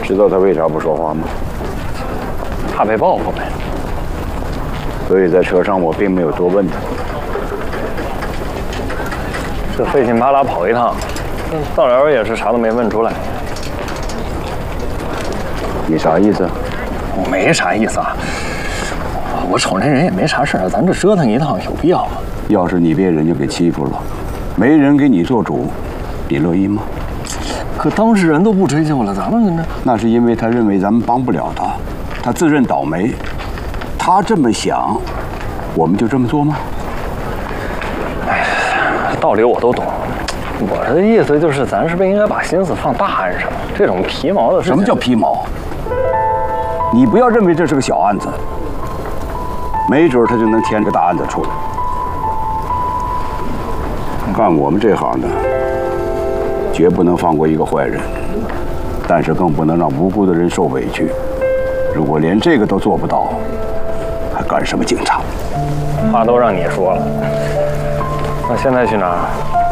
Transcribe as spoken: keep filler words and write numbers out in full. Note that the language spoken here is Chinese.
知道他为啥不说话吗？ 怕被报复呗。 所以在车上我并没有多问他。 这费劲巴拉跑一趟，到了也是啥都没问出来。 你啥意思？ 我没啥意思啊。我瞅那人也没啥事儿，咱这折腾一趟有必要吗？ 要是你被人家给欺负了，没人给你做主，你乐意吗？ 可当事人都不追究了，咱们这…… 那是因为他认为咱们帮不了他，他自认倒霉。他这么想，我们就这么做吗？ 哎，道理我都懂。我的意思就是，咱是不是应该把心思放大案上？这种皮毛的事情…… 什么叫皮毛？你不要认为这是个小案子，没准他就能添个大案子出来。干我们这行的，绝不能放过一个坏人，但是更不能让无辜的人受委屈。如果连这个都做不到，还干什么警察？ 话都让你说了，那现在去哪儿？